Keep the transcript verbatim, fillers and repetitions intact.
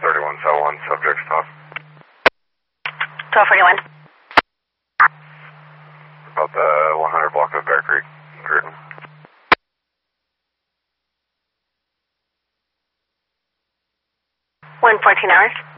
thirty-one cell one, subject stop. twelve forty-one. About the one hundred block of Bear Creek, Gruden. one fourteen hours.